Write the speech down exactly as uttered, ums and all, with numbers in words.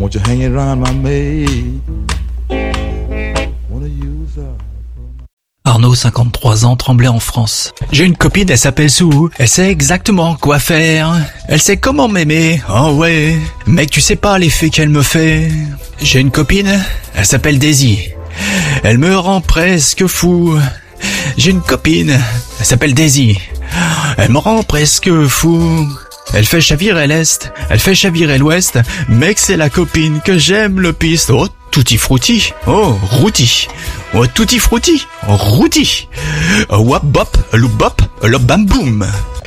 Won't you hang it around my maid? Wanna use her. Arnaud, cinquante-trois ans, Tremblay en France. J'ai une copine, elle s'appelle Sue. Elle sait exactement quoi faire. Elle sait comment m'aimer. Oh ouais. Mec, tu sais pas l'effet qu'elle me fait. J'ai une copine, elle s'appelle Daisy. Elle me rend presque fou. J'ai une copine, elle s'appelle Daisy. Elle me rend presque fou. Elle fait chavirer l'Est, elle fait chavirer l'Ouest. Mec, c'est la copine que j'aime le piste. Oh, tutti frutti. Oh, routi. Oh, tutti frutti. Oh, routi. Oh, wap bop, loup bop, lop bam boum.